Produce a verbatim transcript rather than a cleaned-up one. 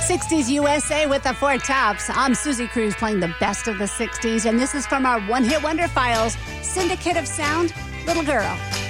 sixties U S A with the Four Tops. I'm Susie Cruz playing the best of the sixties, and this is from our one-hit wonder files, Syndicate of Sound, Little Girl.